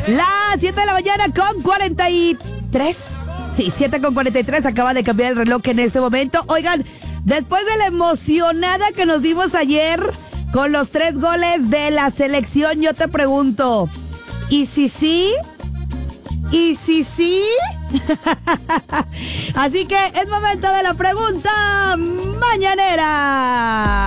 Las 7 de la mañana con 43. Sí, 7 con 43. Acaba de cambiar el reloj en este momento. Oigan, después de la emocionada que nos dimos ayer con los 3 goles de la selección, yo te pregunto, ¿y si sí? ¿Y si sí? Así que es momento de la pregunta mañanera.